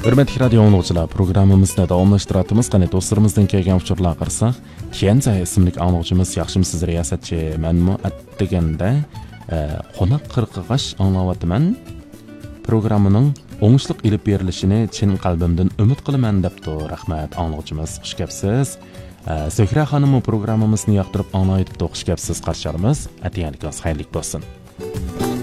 Hürmetli radio anlıqçılar, programımızda davamlaştıratımız qani dostlarımızdan kelgan uçurlar qarsak, Tianza ismli anlıqçımız yaxshimisiz riyasatchi manmu atdeganda qonaq qirqigash anglawatyman. Programının oңushliq ilib berilishini chin qalbimdan umid qilaman debdi. Rahmat anlıqçımız, xush kelibsiz. Söhra xonimi programmamizni yoqtirib anglaytib xush kelibsiz qarshi olamiz. Atiyanligingiz xayrli bo'lsin.